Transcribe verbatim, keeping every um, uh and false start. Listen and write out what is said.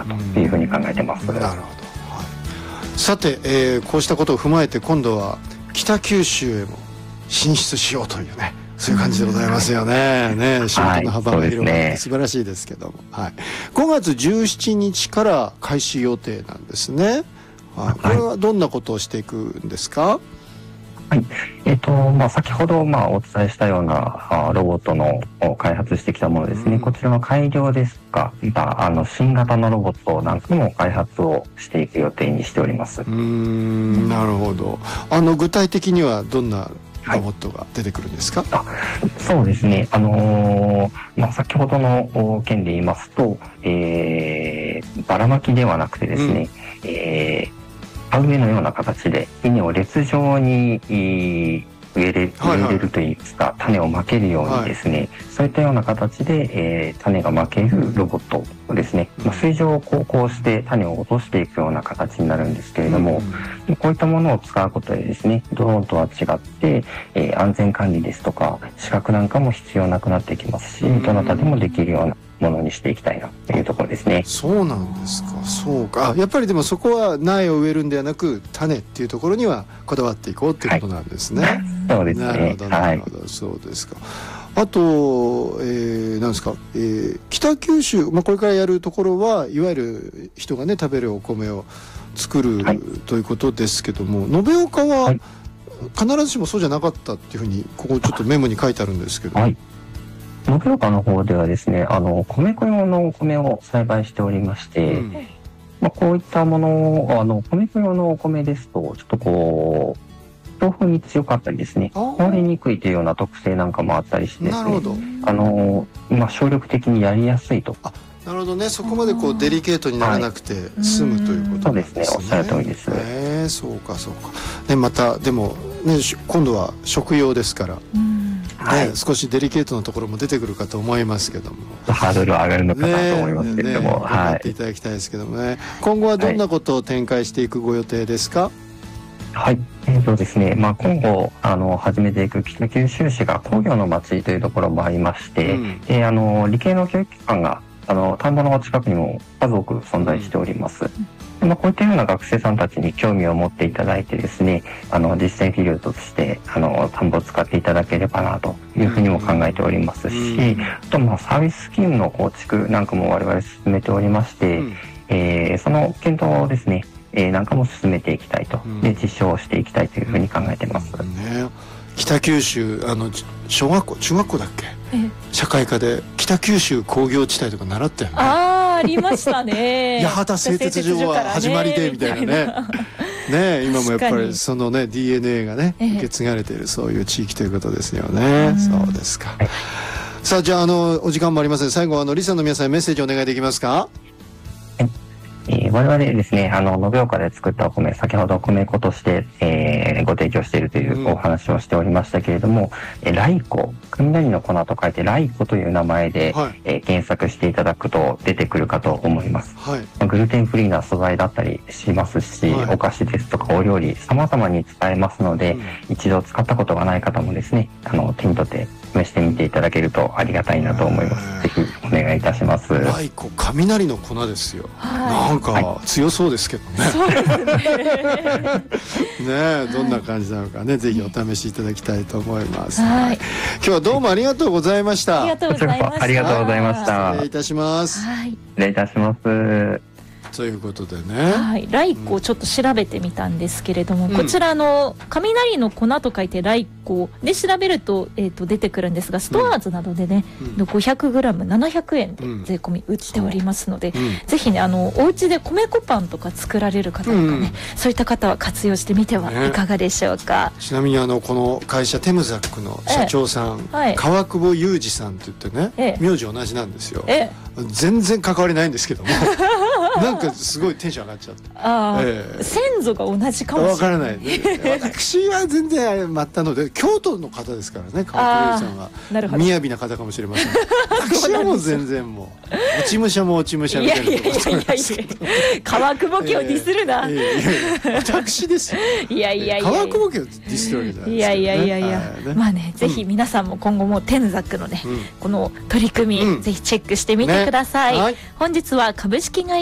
というふうに考えてます。 なるほど、はい、さて、えー、こうしたことを踏まえて今度は北九州へも進出しようというね、そういう感じでございますよね。ね、仕事の幅が広がって素晴らしいですけども、はい、ごがつじゅうしちにちから開始予定なんですね。はい、これはどんなことをしていくんですか？ はい、えっとまあ、先ほどまあお伝えしたようなロボットの開発してきたものですね、うん、こちらの改良ですとか、あの新型のロボットなんかも開発をしていく予定にしております。 うーん、なるほど。あの具体的にはどんなロボットが出てくるんですか？ はい、あ、そうですね、あのーまあ、先ほどの件で言いますと、えー、ばらまきではなくてですね、うん、えー田植えのような形で稲を列状に植えれ、植えれるといいますか、種をまけるようにですね、はい、そういったような形で、えー、種がまけるロボットをですね、まあ、水上を航行して種を落としていくような形になるんですけれども、うん、こういったものを使うことでですね、ドローンとは違って、えー、安全管理ですとか資格なんかも必要なくなってきますし、どなたでもできるようなものにしていきたいなというところですね。 そうなんですか。そうか。やっぱりでもそこは苗を植えるんではなく種っていうところにはこだわっていこうっていうことなんですね。はい、 そうですね。 なるほどなるほど、はい、そうですか。あと、えー、なんですか、えー、北九州、まあ、これからやるところはいわゆる人がね食べるお米を作る、はい、ということですけども、延岡は必ずしもそうじゃなかったっていうふうにここちょっとメモに書いてあるんですけど。はい、 延岡の方ではですね、あの米粉用のお米を栽培しておりまして、うん、まあ、こういったものを、あの米粉用のお米ですとちょっとこう強風に強かったりですね、壊れにくいというような特性なんかもあったりしてですね、あの、まあ、省力的にやりやすいと。 あ、なるほどね。そこまでこうデリケートにならなくて済むということなんですね。 そうですね、おっしゃる通りです。 えー、そうかそうか。でまたでもね、今度は食用ですから。はい、ね、少しデリケートなところも出てくるかと思いますけども、 ハードルは上がるのかなと思いますけれども、ねね、 頑張っていただきたいですけどもね、はい、今後はどんなことを展開していくご予定ですか？ はい、えーとですね、まあ、今後あの始めていく北九州市が工業の町というところもありまして、うん、であの理系の教育機関があの田んぼの近くにも数多く存在しております。で、まあ、こういったような学生さんたちに興味を持っていただいてですね、あの実践フィールドとしてあの田んぼを使っていただければなというふうにも考えておりますし、うん、あとまあサービススキームの構築なんかも我々進めておりまして、うん、えー、その検討をですね、えー、なんかも進めていきたいと、うん、で実証をしていきたいというふうに考えています。 うんね、北九州あの小学校中学校だっけ、社会科で北九州工業地帯とか習ったよね。 ああ、ありましたね。 八幡製鉄所は始まりでみたいなね。ね、今もやっぱりそのね ディーエヌエー がね受け継がれているそういう地域ということですよね。うん、そうですか。さあ、じゃあ、あのお時間もありません。最後あのリサの皆さんにメッセージお願いできますか？ えー、我々ですね、あの延岡で作ったお米、先ほど米粉として、えー、ご提供しているというお話をしておりましたけれども、うん、えー、ライコ、雷の粉と書いてライコという名前で、はい、えー、検索していただくと出てくるかと思います。はい、グルテンフリーな素材だったりしますし、はい、お菓子ですとかお料理様々に使えますので、うん、一度使ったことがない方もですね、あの手に取って試してみていただけるとありがたいなと思います。ぜひお願いいたします。 ライコ、雷の粉ですよ。はい、なんか強そうですけどね。そうですね。ね、どんな感じなのかね、ぜひお試しいただきたいと思います。はい、今日はどうもありがとうございました。 ありがとうございました。 ありがとうございました。 失礼いたします。 はい、 失礼いたします。 ということでね、 はい、ライコをちょっと調べてみたんですけれども、うん、こちらの雷の粉と書いてライコで調べると、えー、と出てくるんですが、ストアーズなどでね、うん、ごひゃくグラムななひゃくえんで税込み売っておりますので、うん、ぜひね、あのお家で米粉パンとか作られる方とかね、うん、そういった方は活用してみてはいかがでしょうか。 ね、ちなみにあのこの会社テムザックの社長さん、ええ、はい、川久保裕二さんって言ってね、ええ、名字同じなんですよ。ええ、全然関わりないんですけどもなんかすごいテンション上がっちゃって、あ、 えー、先祖が同じかもしれない。わからない、 ね、私は全然あれまったので京都の方ですからね、川久保さんは雅な方かもしれません。私はもう全然もう落ち武者も落ち武者みたいなところです。いやいやいやいや、 川久保家をディスるな。 えー、いやいや私ですよ。 いやいやいや、 川久保家をディスるわけじゃないですか、ね。 いやいやいやいや、はい、まあね、ぜひ皆さんも今後もテムザックのね、うん、この取り組み、うん、ぜひチェックしてみてください。ね、はい、本日は株式会社